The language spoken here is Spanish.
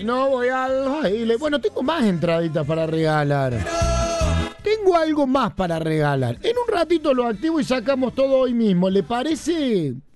no voy al baile. Bueno, tengo más entraditas para regalar. Tengo algo más para regalar. En un ratito lo activo y sacamos todo hoy mismo. ¿Le parece?